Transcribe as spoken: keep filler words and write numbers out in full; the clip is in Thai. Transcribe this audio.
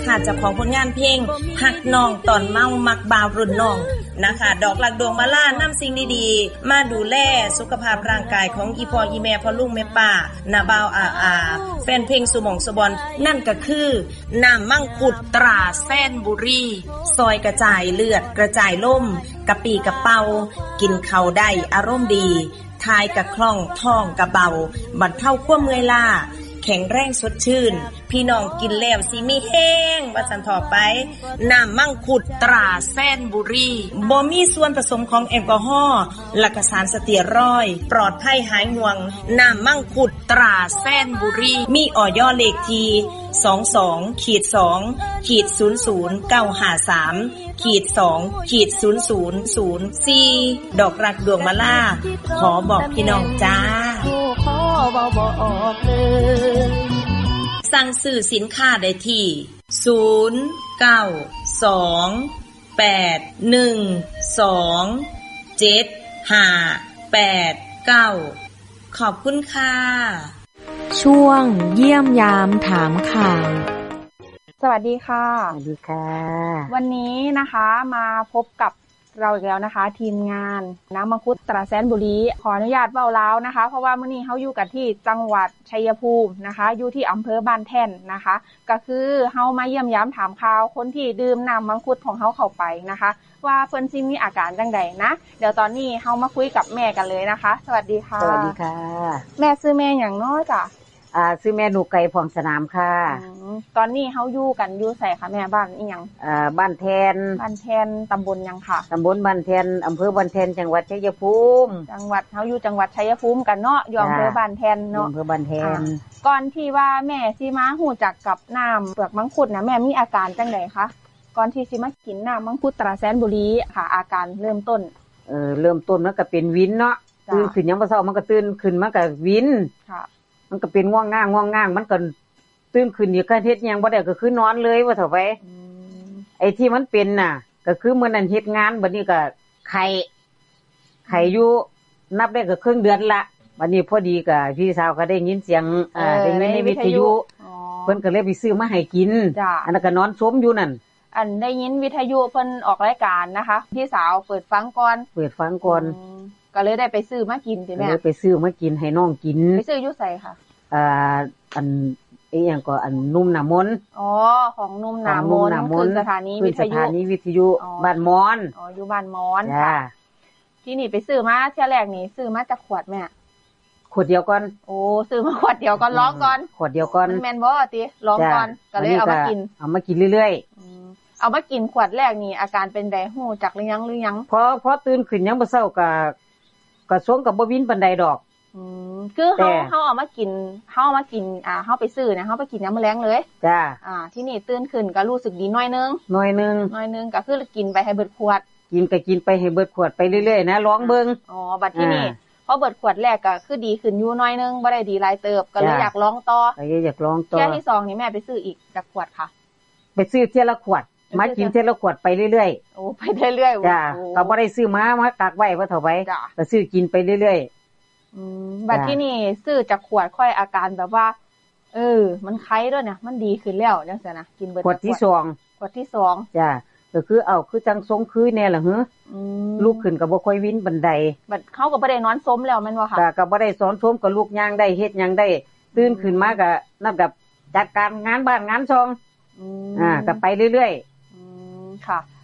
ค่ะเจ้าของผลงานเพลงฮักน้องตอนเมามักบ่าวรุ่นน้องนะคะดอกหลักดวงมาล่านำสิ่งดีๆมาดูแลสุขภาพร่างกายของอีพ่ออีแม่พ่อลุงแม่ป้านาบ่าวอาอาแฟนเพลงสุหม่องสุบอนนั่นก็คือน้ำมังคุดตราแซนบุรีซอยกระจายเลือดกระจายล่มกะปีกะเป่ากินข้าวได้อารมณ์ดีทายกะคล่องท้องกะเบาบรรเทาความเมื่อยล้าแข็งแรงสดชื่นพี่น้องกินแล้วสิมีแห้งว่าสันต่อไปน้ำมังคุดตราแซนบุรีบ่มีส่วนผสมของแอลกอฮอล์และก็สารสเตียรอยด์ปลอดภัยหายห่วงน้ำมังคุดตราแซนบุรีมีออยเลขที่ สองสอง สอง ศูนย์ ศูนย์ เก้า ห้า สาม สอง ศูนย์ ศูนย์ ศูนย์ สี่ ดอกรักดวงมาล่าขอบอกพี่น้องจ้าขอบอกเลยสั่งซื้อสินค้าได้ที่ศูนย์ เก้า สอง แปด หนึ่ง สอง เจ็ด ห้า แปด เก้าขอบคุณค่ะช่วงเยี่ยมยามถามข่าวสวัสดีค่ะสวัสดีค่ะวันนี้นะคะมาพบกับเราอีกแล้วนะคะทีมงานน้ำมังคุดตราแซนบุรีขออนุญาตเว้าลาวนะคะเพราะว่ามื้อนี้เฮาอยู่กันที่จังหวัดชัยภูมินะคะอยู่ที่อำเภอบ้านแท่นนะคะก็คือเฮามาเยี่ยมย้ำถามข่าวคนที่ดื่มน้ำมังคุดของเฮาเข้าไปนะคะว่าเพิ่นสิมีอาการจังไดนะเดี๋ยวตอนนี้เฮามาคุยกับแม่กันเลยนะคะสวัสดีค่ะสวัสดีค่ะแม่ชื่อแม่หยังน้อจ้ะอ่าชื่อแม่หนูไก่พร้อมสนามค่ะตอนนี้เฮาอยู่กันอยู่ไสคะแม่บ้านอีหยังอ่าบ้านแทนบ้านแทนตำบลหยังค่ะตำบลบ้านแทนอำเภอบ้านแทนจังหวัดชัยภูมิจังหวัดเฮาอยู่จังหวัดชัยภูมิกันเนาะอยู่อำเภอบ้านแทนเนาะอำเภอบ้านแทนก่อนที่ว่าแม่สิมาฮู้จักกับน้ำเปลือกมังคุดนะแม่มีอาการจังไดคะก่อนที่สิมากินน้ำมังคุดตราแซนบุรีค่ะอาการเริ่มต้นเออเริ่มต้นมันก็เป็นวินเนาะตื่นขึ้นยามมื้อเช้ามันก็ตื่นขึ้นมันก็วินค่ะมันก็เป็นง่วงง่างง่วงง่างมันก็ตื่นขึ้นอยู่ก็เฮ็ดหยังบ่ได้ก็คือนอนเลยว่าเถาไปไอ้ที่มันเป็นน่ะก็คือมื้อนั้นเฮ็ดงานบัดนี้ก็ไข้ไข้อยู่นับได้ก็ครึ่งเดือนละบัดนี้พอดีก็พี่สาวก็ได้ยินเสียงอ่าได้ยินในวิทยุเพิ่นก็เลยไปซื้อมาให้กินอันนั้นก็นอนซมอยู่นั่นอันได้ยินวิทยุเพิ่นออกรายการนะคะพี่สาวเปิดฟังก่อนเปิดฟังก่อนก็เลยได้ไปซื้อมากินใช่มั้ยเลยไปซื้อมากินให้น้องกินไปซื้ออยู่ไสค่ะอ่าอันอีหยังก็อันนุ่มน้ำมนต์อ๋อของนุ่มน้ำมนต์คือสถานีวิทยุสถานีวิทยุบ้านมอนอ๋ออยู่บ้านมอนค่ะที่นี่ไปซื้อมาเที่ยแรกนี่ซื้อมาจากขวดแม่ขวดเดียวก่อนโอ้ซื้อมาขวดเดียวก่อนลองก่อนขวดเดียวก่อนแม่นบ่ติลองก่อนก็เลยเอามากินเอามากินเรื่อยๆเอามากินขวดแรกนี่อาการเป็นไดฮู้จักหรือยังหรือยังพอพอตื่นขึ้นยังบ่เช้าก็ก็สวงก็บ่วินปานใดดอกอืมคือเฮาเฮาเอามากินเฮาเอามากินอ่าเฮาไปซื้อนะเฮาไปกินยามมื้อแลงเลยจ้าอ่าที่นี่ตื่นขึ้นก็รู้สึกดีหน่อยนึงหน่อยนึงหน่อยนึงก็คือกินไปให้เบิดขวดกินก็กินไปให้เบิดขวดไปเรื่อยๆนะลองเบิ่งอ๋อบัดที่นี่พอเบิดขวดแรกก็คือดีขึ้นอยู่หน่อยนึงบ่ได้ดีหลายเติบก็เลยอยากลองต่อก็อยากลองต่อเที่ยที่สองนี่แม่ไปซื้ออีกจักขวดค่ะไปซื้อเที่ยละขวดมากินเที่ยละขวดไปเรื่อยๆโอ้ไปเรื่อยๆจ้าก็บ่ได้ซื้อมามากักไว้ว่าเท่าไว้ก็ซื้อกินไปเรื่อยๆอืมบัดที่นี่ซื้อจากขวดค่อยอาการแบบว่าเออมันไข้ด้วยเนี่ยมันดีขึ้นแล้วจังซี่นะกินเบิดขวดที่สองขวดที่สองจ้าก็คือเอาคือจังทรงคือแน่ล่ะหึอืมลุกขึ้นก็บ่ค่อยวินปานใดบัดเฮาก็บ่ได้นอนซมแล้วแม่นบ่ค่ะก็ก็บ่ได้สอนซมก็ลุกย่างได้เฮ็ดหยังได้ตื่นขึ้นมาก็นับกับจัดการงานบ้านงานช่องอืมอ่าก็ไปเรื่อยๆอืมค่ะ